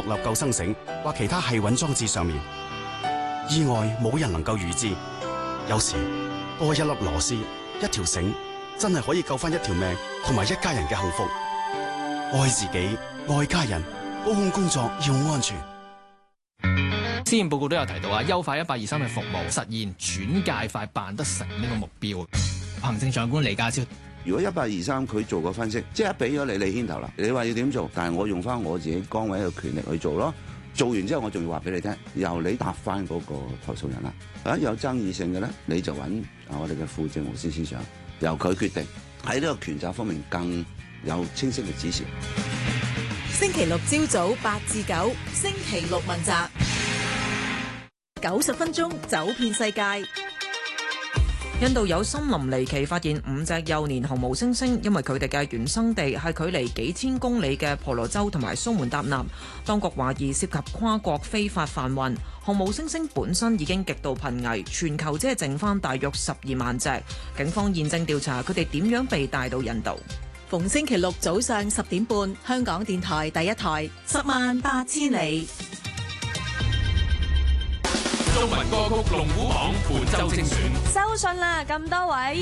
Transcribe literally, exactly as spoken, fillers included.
獨立救生繩或其他繫穩裝置上面。意外冇人能夠預知，有時多一粒螺絲、一條繩，真係可以救翻一條命同埋一家人嘅幸福。愛自己，愛家人，高空工作要安全。 施政報告都有提到啊，優化一八二三嘅服務，實現轉介快辦得成呢個目標。行政長官李家超， 如果一八二三佢做個分析，即係俾咗你，你牽頭啦。你話要點做，但係我用翻我自己崗位嘅權力去做咯。做完之後，我仲要話俾你聽，由你答翻嗰個投訴人啦。啊，有爭議性嘅咧，你就揾啊我哋嘅副政務司司長，由佢決定。喺呢個權責方面更有清晰嘅指示。 星期六朝早八至九，星期六問責，九十分鐘走遍世界。 印度有森林離奇發現五隻幼年紅毛猩猩，因為佢哋嘅原生地係距離幾千公里嘅婆羅洲同埋蘇門答臘，當局懷疑涉及跨國非法販運。紅毛猩猩本身已經極度瀕危，全球只係剩翻大約十二萬隻。警方現正調查佢哋點樣被帶到印度。 逢星期六早上十點半，香港電台第一台，十萬八千里。 中文歌曲龍虎榜本周精選， 收信啦，咁多位。